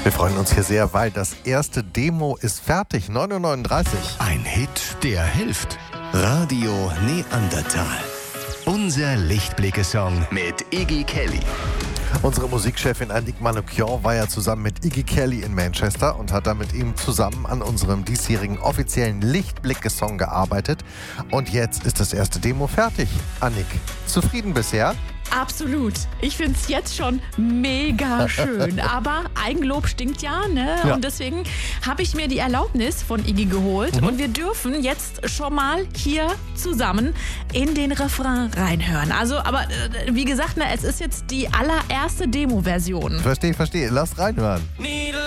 Wir freuen uns hier sehr, weil das erste Demo ist fertig, 9:39 Uhr. Ein Hit, der hilft. Radio Neandertal. Unser Lichtblicke-Song mit Iggy Kelly. Unsere Musikchefin Annick Manoukian war ja zusammen mit Iggy Kelly in Manchester und hat da mit ihm zusammen an unserem diesjährigen offiziellen Lichtblicke-Song gearbeitet. Und jetzt ist das erste Demo fertig. Annick, zufrieden bisher? Absolut. Ich finde es jetzt schon mega schön. Aber Eigenlob stinkt ja, ne? Ja. Und deswegen habe ich mir die Erlaubnis von Iggy geholt. Und wir dürfen jetzt schon mal hier zusammen in den Refrain reinhören. Also, aber wie gesagt, ne, es ist jetzt die allererste Demo-Version. Verstehe. Lass reinhören.